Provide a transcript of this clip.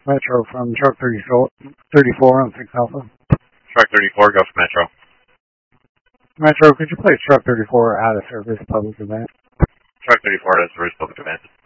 Metro from truck 34 on 6 Alpha. Truck 34, go for Metro. Metro, could you place truck 34 out of service public event? Truck 34 out of service public event.